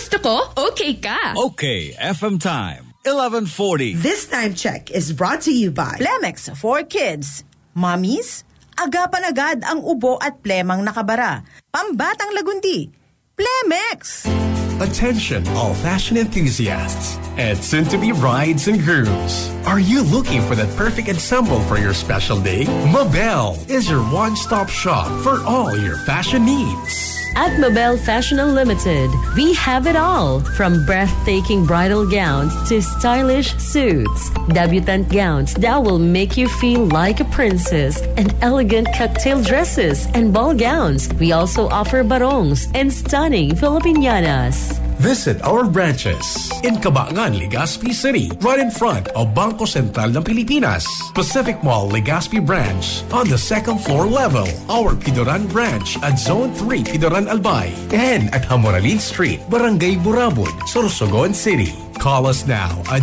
gusto ko, okay ka. Okay, FM time, 11:40. This time check is brought to you by Plemex for Kids. Mommies, agapan agad ang ubo at plemang nakabara. Pambatang lagundi, Plemex! Attention, all fashion enthusiasts and soon-to-be brides and grooms. Are you looking for that perfect ensemble for your special day? Mabel is your one-stop shop for all your fashion needs. At Mabel Fashion Unlimited, we have it all, from breathtaking bridal gowns to stylish suits, debutante gowns that will make you feel like a princess, and elegant cocktail dresses and ball gowns. We also offer barongs and stunning Filipiñanas. Visit our branches in Cabangan, Legazpi City, right in front of Bangko Sentral ng Pilipinas. Pacific Mall, Legazpi branch on the second floor level. Our Pidoran branch at Zone 3, Pidoran Albay. And at Hamoralin Street, Barangay Burabud, Sorsogon City. Call us now at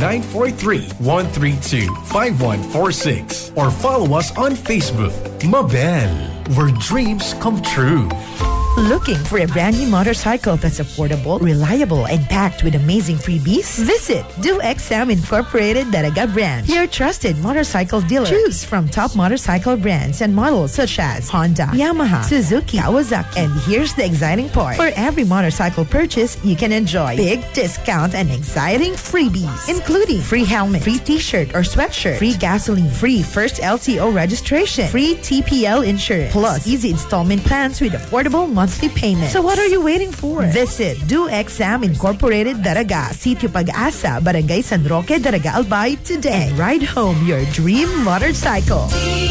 0943-132-5146 or follow us on Facebook. Mabel, where dreams come true. Looking for a brand new motorcycle that's affordable, reliable, and packed with amazing freebies? Visit DoXM Incorporated Daraga Branch, your trusted motorcycle dealer. Choose from top motorcycle brands and models such as Honda, Yamaha, Suzuki, Kawasaki. And here's the exciting part. For every motorcycle purchase, you can enjoy big discount and exciting freebies, including free helmet, free t-shirt or sweatshirt, free gasoline, free first LTO registration, free TPL insurance, plus easy installment plans with affordable monthly payment. So what are you waiting for? Visit DoXM Incorporated Daraga, Sitio Pag-asa, Barangay San Roque, Daraga Albay today. And ride home your dream motorcycle.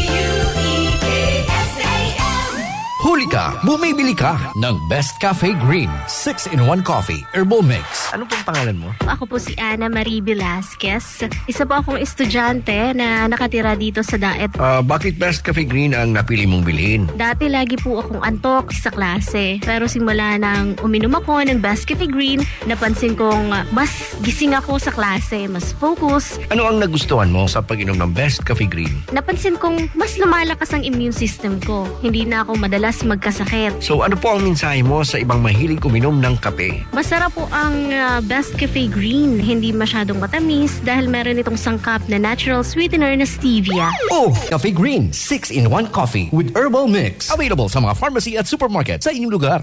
Huli ka, bumibili ka ng Best Cafe Green 6-in-1 Coffee Herbal Mix. Ano pong pangalan mo? Ako po si Ana Marie Velasquez. Isa po akong estudyante na nakatira dito sa Daet. Bakit Best Cafe Green ang napili mong bilhin? Dati lagi po akong antok sa klase. Pero simula nang uminom ako ng Best Cafe Green, napansin kong mas gising ako sa klase, mas focus. Ano ang nagustuhan mo sa pag-inom ng Best Cafe Green? Napansin kong mas lumalakas ang immune system ko. Hindi na ako madalas magkasakit. So ano po ang mensahe mo sa ibang mahilig uminom ng kape? Masarap po ang Best Cafe Green. Hindi masyadong matamis dahil meron itong sangkap na natural sweetener na stevia. Oh, Cafe Green 6-in-1 Coffee with Herbal Mix. Available sa mga pharmacy at supermarket sa inyong lugar.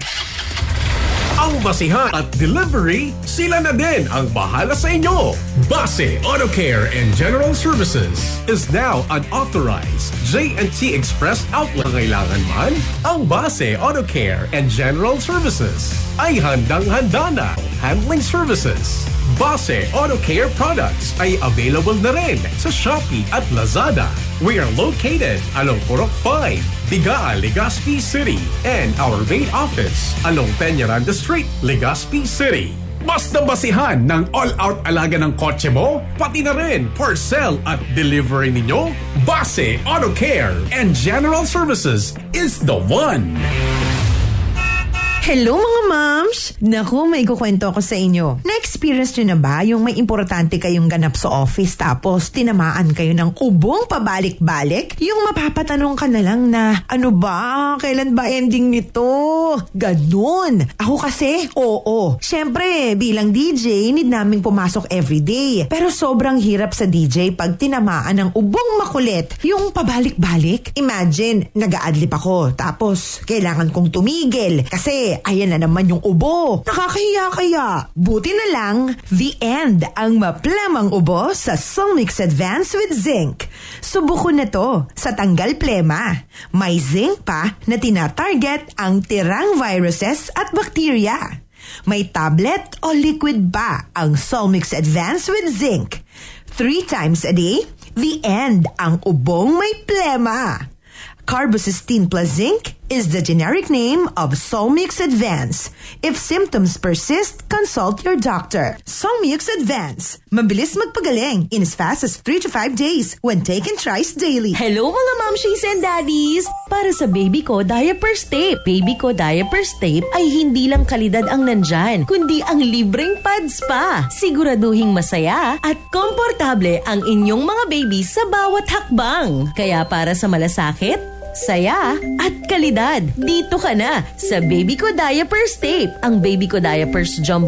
Ang basihan at delivery, sila na din ang bahala sa inyo. Base Auto Care and General Services is now an authorized J&T Express outlet. Kailangan man, ang Base Auto Care and General Services ay handang-handa na. Handling services. Base Auto Care products ay available na rin sa Shopee at Lazada. We are located along Purok 5, Bigaa, Legazpi City, and our main office along Peñaranda Street, Legazpi City. Basta basihan ng all-out alaga ng kotse mo, pati na rin parcel at delivery ninyo, Base Auto Care and General Services is the one. Hello mga moms! Naku, may kukwento ko sa inyo. Na-experience nyo na ba yung may importante kayong ganap sa office tapos tinamaan kayo ng ubong pabalik-balik? Yung mapapatanong ka na lang na, ano ba? Kailan ba ending nito? Ganun. Ako kasi, oo. Siyempre, bilang DJ, need naming pumasok everyday. Pero sobrang hirap sa DJ pag tinamaan ng ubong makulit. Yung pabalik-balik. Imagine, nag-a-adlip ako. Tapos, kailangan kong tumigil. Kasi, ayan na naman yung ubo. Nakakahiya kaya. Buti na lang, the end ang maplamang ubo sa Solmix Advance with Zinc. Subok ko na to sa tanggal plema. May zinc pa na tina-target ang tirang viruses at bakterya. May tablet o liquid ba ang Solmix Advance with Zinc. 3 times a day, the end ang ubong may plema. Carbocysteine plus zinc is the generic name of Solmix Advance. If symptoms persist, consult your doctor. Solmix Advance. Mabilis magpagaling in as fast as 3 to 5 days when taken thrice daily. Hello mga momshies and daddies! Para sa Baby Ko Diapers Tape. Baby Ko Diapers Tape ay hindi lang kalidad ang nandyan, kundi ang libreng pads pa. Siguraduhing masaya at komportable ang inyong mga baby sa bawat hakbang. Kaya para sa malasakit, saya at kalidad, dito ka na sa Baby Ko Diapers Tape. Ang Baby Ko Diapers Jumbo